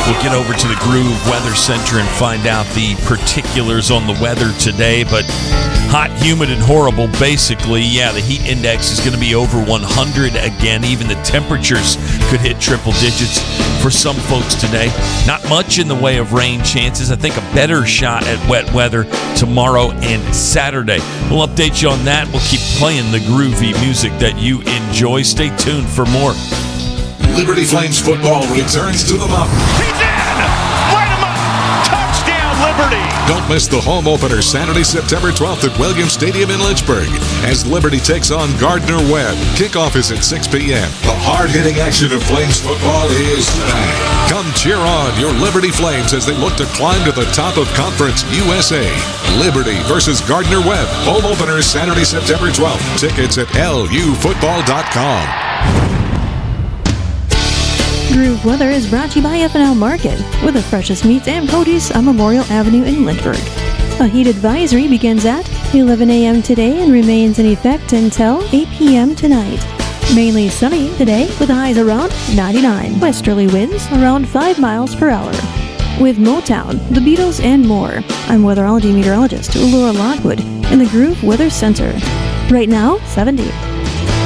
We'll get over to the Groove Weather Center and find out the particulars on the weather today, but hot, humid, and horrible, basically. Yeah, the heat index is going to be over 100 again. Even the temperatures could hit triple digits for some folks today. Not much in the way of rain chances. I think a better shot at wet weather tomorrow and Saturday. We'll update you on that. We'll keep playing the groovy music that you enjoy. Stay tuned for more. Liberty Flames football returns to the mountain. He's in! Light him up! Touchdown, Liberty! Don't miss the home opener Saturday, September 12th at Williams Stadium in Lynchburg as Liberty takes on Gardner Webb. Kickoff is at 6 p.m. The hard-hitting action of Flames football is back. Come cheer on your Liberty Flames as they look to climb to the top of Conference USA. Liberty versus Gardner Webb. Home opener Saturday, September 12th. Tickets at lufootball.com. Groove Weather is brought to you by F&L Market, with the freshest meats and produce on Memorial Avenue in Lynchburg. A heat advisory begins at 11 a.m. today and remains in effect until 8 p.m. tonight. Mainly sunny today with highs around 99. Westerly winds around 5 miles per hour. With Motown, the Beatles, and more, I'm weatherology meteorologist Laura Lockwood in the Groove Weather Center. Right now, 70.